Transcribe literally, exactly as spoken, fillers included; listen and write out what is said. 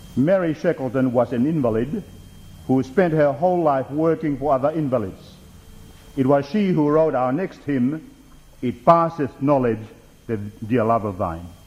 Mary Shackleton was an invalid who spent her whole life working for other invalids. It was she who wrote our next hymn, "It Passeth Knowledge, the Dear Love of Thine."